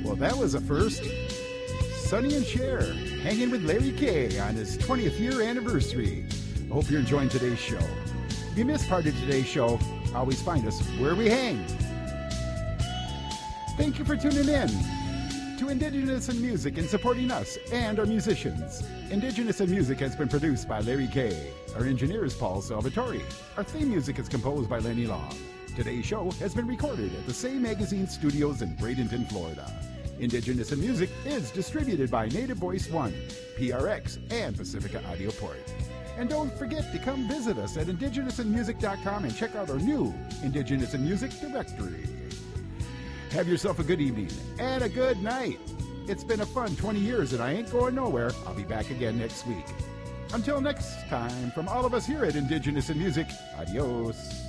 Well, that was a first. Sonny and Cher hanging with Larry Kay on his 20th year anniversary. I hope you're enjoying today's show. If you missed part of today's show, always find us where we hang. Thank you for tuning in to Indigenous in Music and supporting us and our musicians. Indigenous in Music has been produced by Larry Kay. Our engineer is Paul Salvatore. Our theme music is composed by Lenny Long. Today's show has been recorded at the Say Magazine Studios in Bradenton, Florida. Indigenous in Music is distributed by Native Voice One, PRX, and Pacifica Audio Port. And don't forget to come visit us at indigenousinmusic.com and check out our new Indigenous in Music directory. Have yourself a good evening and a good night. It's been a fun 20 years and I ain't going nowhere. I'll be back again next week. Until next time, from all of us here at Indigenous in Music, adios.